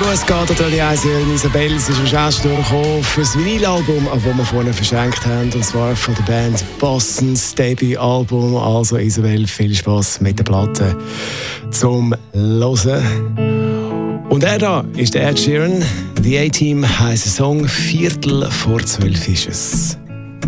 es geht an die Isabelle. Sie ist am Schluss durchgekommen für das Vinylalbum, das wir vorhin verschenkt haben. Und zwar von der Band Boston's Debütalbum. Also Isabelle, viel Spass mit der Platte zum Hören. Und er da ist der Ed Sheeran. The A-Team heisst der Song «Viertel vor 12 ist es».